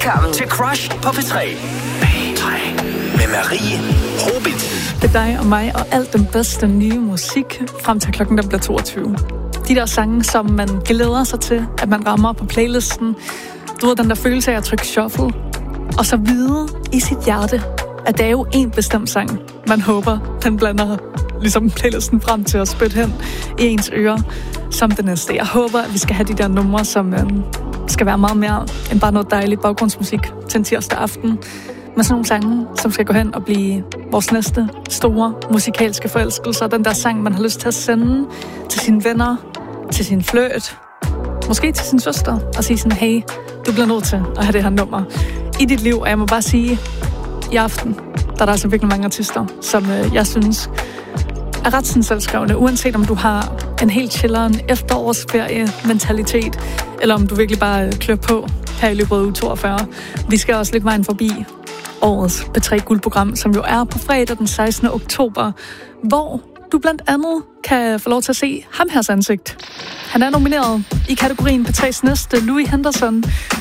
Velkommen til Crush på P3. P3 med Marie Robitz. Det er dig og mig og alt den bedste nye musik frem til klokken, der bliver 22. De der sange, som man glæder sig til, at man rammer på playlisten. Du ved, den der følelse af at trykke shuffle. Og så vide i sit hjerte, at det er jo en bestemt sang, man håber, den blander ligesom playlisten frem til at spytte hen i ens ører som det næste. Jeg håber, at vi skal have de der numre, som skal være meget mere end bare noget dejligt baggrundsmusik til en tirsdag aften. Med sådan nogle sange, som skal gå hen og blive vores næste store musikalske forelskelser. Den der sang, man har lyst til at sende til sine venner, til sin flirt, måske til sin søster, og sige sådan, hey, du bliver nødt til at have det her nummer i dit liv. Og jeg må bare sige, i aften, der er der altså virkelig mange artister, som jeg synes er ret sådan selvskrevne, uanset om du har en helt chilleren efterårsferie-mentalitet, eller om du virkelig bare klør på her i løbet af uge 42. Vi skal også lægge vejen forbi årets P3 Guldprogram, som jo er på fredag den 16. oktober, hvor du blandt andet kan få lov til at se ham hers ansigt. Han er nomineret i kategorien P3's næste Louis Henderson,